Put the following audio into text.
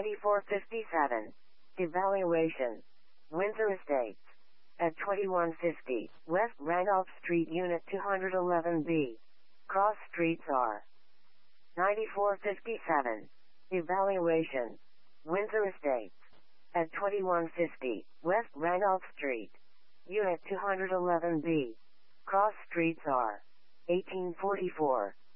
9457. Evaluation. Windsor Estates. At 2150 West Randolph Street, Unit 211B. Cross streets are. 9457. Evaluation. Windsor Estates. At 2150 West Randolph Street. Unit 211B. Cross streets are. 1844.